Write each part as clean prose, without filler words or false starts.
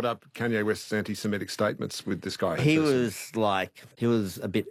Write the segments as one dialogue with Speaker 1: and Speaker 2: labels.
Speaker 1: followed up Kanye West's anti-Semitic statements with this guy?
Speaker 2: He was a bit,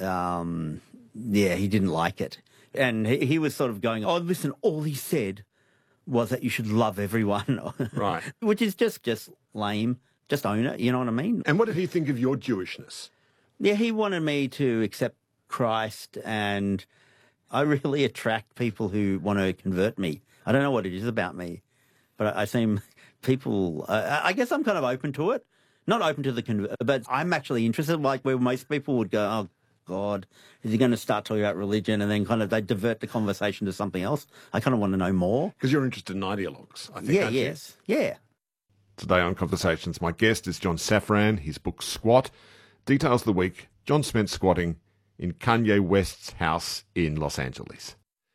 Speaker 2: he didn't like it. And he was sort of going, oh, listen, all he said was that you should love everyone.
Speaker 1: Right.
Speaker 2: Which is just lame. Just own it, you know what I mean?
Speaker 1: And what did he think of your Jewishness?
Speaker 2: Yeah, he wanted me to accept Christ, and I really attract people who want to convert me. I don't know what it is about me, but I seem people, I guess I'm kind of open to it. Not open to the but I'm actually interested, like where most people would go, oh, God, is he going to start talking about religion? And then kind of they divert the conversation to something else. I kind of want to know more.
Speaker 1: Because you're interested in ideologues, I think.
Speaker 2: Yeah, yes. Yeah.
Speaker 1: Today on Conversations, my guest is John Safran. His book, Squat. Details of the week, John spent squatting in Kanye West's house in Los Angeles.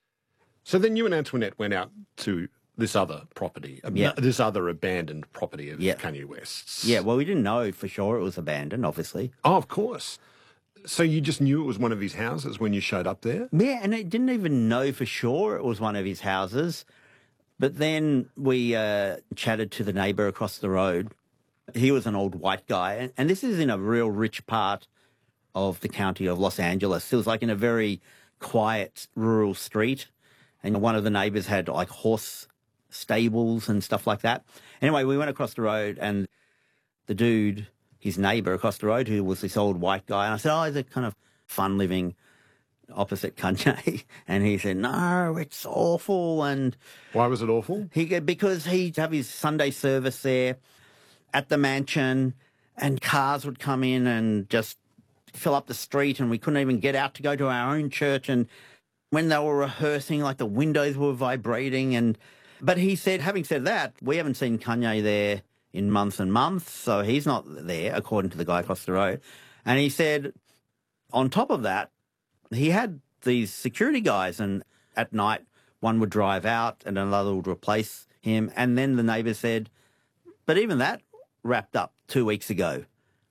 Speaker 1: So then you and Antoinette went out to this other property, this other abandoned property of Kanye West's.
Speaker 2: Yeah, well, we didn't know for sure it was abandoned, obviously.
Speaker 1: Oh, of course. So you just knew it was one of his houses when you showed up there?
Speaker 2: Yeah, and I didn't even know for sure it was one of his houses. But then we chatted to the neighbour across the road. He was an old white guy, and this is in a real rich part of the county of Los Angeles. It was like in a very quiet rural street, and one of the neighbours had like horse stables and stuff like that. Anyway, we went across the road, and the dude, his neighbour across the road, who was this old white guy, and I said, oh, is it kind of fun living opposite Kanye? And he said, no, it's awful. And
Speaker 1: why was it awful?
Speaker 2: Because he'd have his Sunday service there at the mansion, and cars would come in and just fill up the street, and we couldn't even get out to go to our own church. And when they were rehearsing, like the windows were vibrating. But he said, having said that, we haven't seen Kanye there in months and months, so he's not there, according to the guy across the road. And he said, on top of that, he had these security guys, and at night one would drive out and another would replace him. And then the neighbour said, but even that wrapped up 2 weeks ago.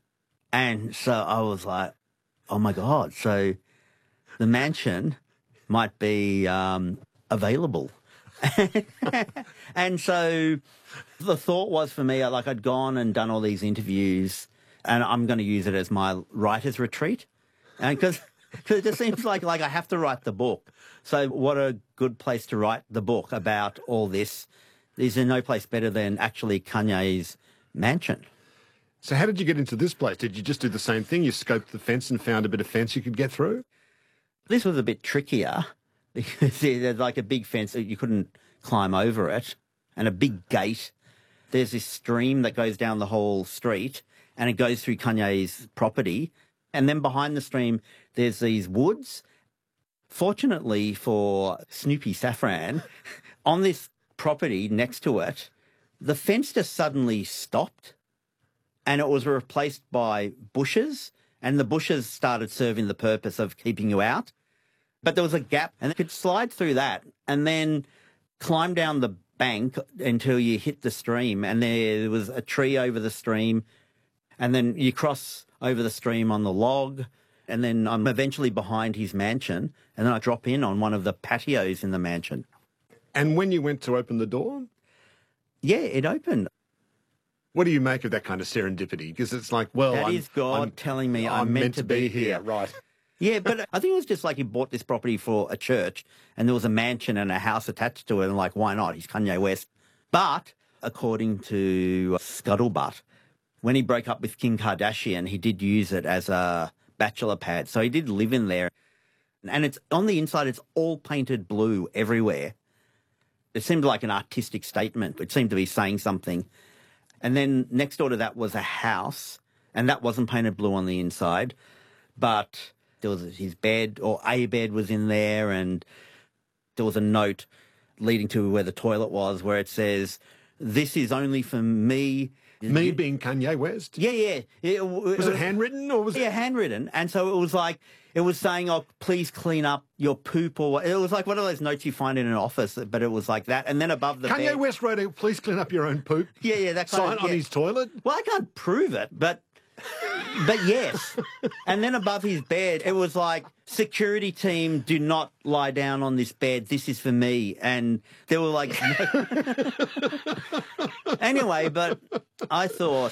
Speaker 2: And so I was like, oh, my God. So the mansion might be available. And so the thought was for me, like I'd gone and done all these interviews, and I'm going to use it as my writer's retreat. And because it just seems like I have to write the book. So what a good place to write the book about all this. Is there no place better than actually Kanye's mansion?
Speaker 1: So how did you get into this place? Did you just do the same thing? You scoped the fence and found a bit of fence you could get through?
Speaker 2: This was a bit trickier because there's like a big fence that you couldn't climb over it, and a big gate. There's this stream that goes down the whole street, and it goes through Kanye's property. And then behind the stream, there's these woods. Fortunately for Snoopy Safran, on this property next to it, the fence just suddenly stopped, and it was replaced by bushes, and the bushes started serving the purpose of keeping you out. But there was a gap, and you could slide through that and then climb down the bank until you hit the stream, and there was a tree over the stream, and then you cross over the stream on the log, and then I'm eventually behind his mansion, and then I drop in on one of the patios in the mansion.
Speaker 1: And when you went to open the door?
Speaker 2: Yeah, it opened.
Speaker 1: What do you make of that kind of serendipity? Because it's like, well,
Speaker 2: that is God telling me I'm meant to be here.
Speaker 1: Right.
Speaker 2: Yeah, but I think it was just like he bought this property for a church, and there was a mansion and a house attached to it, and like, why not? He's Kanye West. But according to Scuttlebutt, when he broke up with Kim Kardashian, he did use it as a bachelor pad. So he did live in there. And it's on the inside, it's all painted blue everywhere. It seemed like an artistic statement. It seemed to be saying something. And then next door to that was a house, and that wasn't painted blue on the inside, but there was his bed, or a bed was in there, and there was a note leading to where the toilet was where it says, "This is only for me."
Speaker 1: Me being Kanye West?
Speaker 2: Yeah.
Speaker 1: Was it handwritten or was it?
Speaker 2: Yeah, handwritten. And so it was like, it was saying, oh, please clean up your poop, or it was like one of those notes you find in an office, but it was like that. And then above the
Speaker 1: Kanye
Speaker 2: bed,
Speaker 1: West wrote a please clean up your own poop.
Speaker 2: Yeah, that kind
Speaker 1: sign on his toilet.
Speaker 2: Well, I can't prove it, but yes. And then above his bed, it was like, security team, do not lie down on this bed. This is for me. And there were like, anyway, but I thought,